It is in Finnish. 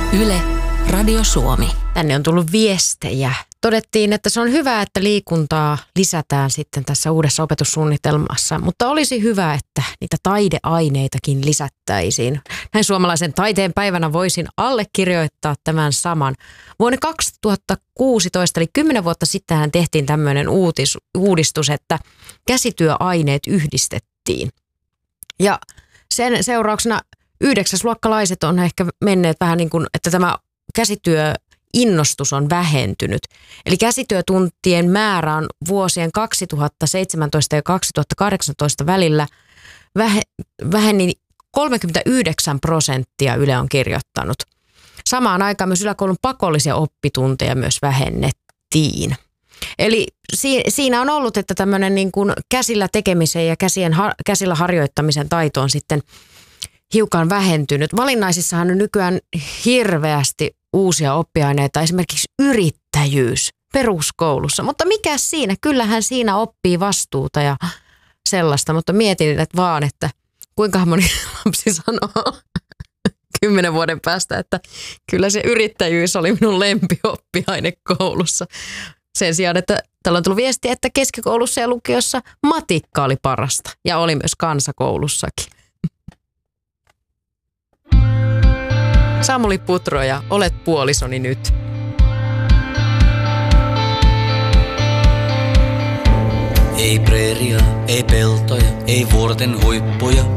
Yle, Radio Suomi. Tänne on tullut viestejä. Todettiin, että se on hyvä, että liikuntaa lisätään sitten tässä uudessa opetussuunnitelmassa, mutta olisi hyvä, että niitä taideaineitakin lisättäisiin. Näin suomalaisen taiteen päivänä voisin allekirjoittaa tämän saman. Vuonna 2016, eli 10 vuotta sitten tehtiin tämmöinen uudistus, että käsityöaineet yhdistettiin. Ja sen seurauksena 9-luokkalaiset on ehkä menneet vähän niin kuin, että tämä käsityöinnostus on vähentynyt. Eli käsityötuntien määrä on vuosien 2017 ja 2018 välillä väheni 39%, Yle on kirjoittanut. Samaan aikaan myös yläkoulun pakollisia oppitunteja myös vähennettiin. Eli siinä on ollut, että tämmöinen niin kuin käsillä tekemisen ja käsillä harjoittamisen taito on sitten hiukan vähentynyt. Valinnaisissahan on nykyään hirveästi uusia oppiaineita, esimerkiksi yrittäjyys peruskoulussa. Mutta mikä siinä? Kyllähän siinä oppii vastuuta ja sellaista, mutta mietin että kuinka moni lapsi sanoo 10 vuoden päästä, että kyllä se yrittäjyys oli minun lempioppiaine koulussa. Sen sijaan, että täällä on tullut viesti, että keskikoulussa ja lukiossa matikka oli parasta ja oli myös kansakoulussakin. Samuli Putro ja Olet puolisoni nyt. Ei preeria, ei peltoja, ei vuorten huippuja,